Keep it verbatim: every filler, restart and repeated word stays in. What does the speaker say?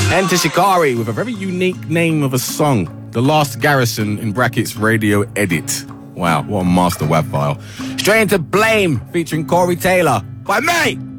Enter Shikari with a very unique name of a song. The Last Garrison in brackets radio edit. Wow, what a master web file. Straight into Blame featuring Corey Taylor by me.